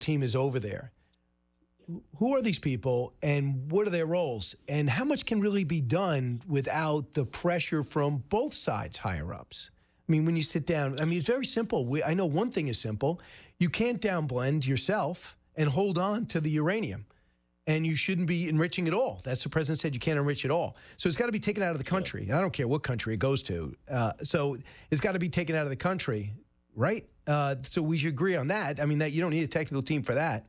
team is over there. Who are these people, and what are their roles? And how much can really be done without the pressure from both sides higher-ups? I mean, when you sit down, I mean, it's very simple. I know one thing is simple. You can't downblend yourself and hold on to the uranium. And you shouldn't be enriching at all. That's the president said you can't enrich at all. So it's got to be taken out of the country. I don't care what country it goes to. So it's got to be taken out of the country, right? So we should agree on that. I mean, that you don't need a technical team for that.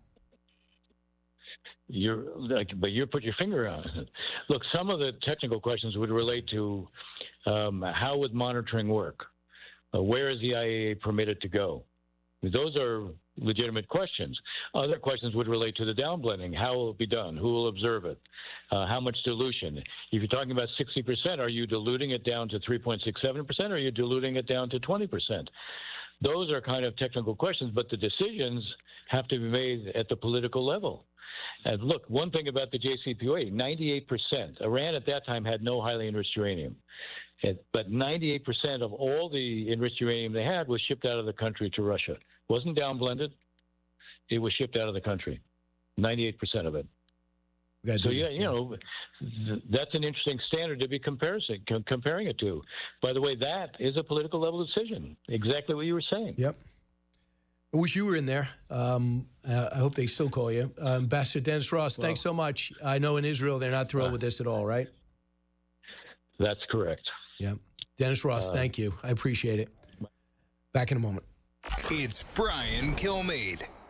But you put your finger on it. Look, some of the technical questions would relate to how would monitoring work? Where is the IAEA permitted to go? Those are legitimate questions. Other questions would relate to the downblending. How will it be done? Who will observe it? How much dilution? If you're talking about 60%, are you diluting it down to 3.67%, or are you diluting it down to 20%? Those are kind of technical questions, but the decisions have to be made at the political level. And look, one thing about the JCPOA, 98%. Iran at that time had no highly enriched uranium. But 98% of all the enriched uranium they had was shipped out of the country to Russia. It wasn't downblended. It was shipped out of the country, 98% of it. So, yeah, you know, that's an interesting standard to be comparing it to. By the way, that is a political level decision, exactly what you were saying. Yep. I wish you were in there. I hope they still call you. Ambassador Dennis Ross, thanks so much. I know in Israel they're not thrilled with this at all, right? That's correct. Yeah. Dennis Ross, thank you. I appreciate it. Back in a moment. It's Brian Kilmeade.